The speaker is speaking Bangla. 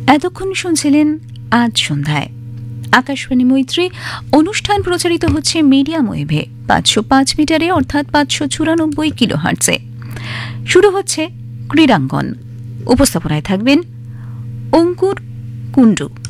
এতক্ষণ শুনছিলেন আজ সন্ধ্যায়। আকাশবাণী মৈত্রী অনুষ্ঠান প্রচারিত হচ্ছে মিডিয়াম ওয়েভে 505 মিটারে অর্থাৎ 594 কিলোহার্টজে। শুরু হচ্ছে ক্রীড়াঙ্গন। উপস্থাপনায় থাকবেন অঙ্কুর কুণ্ডু।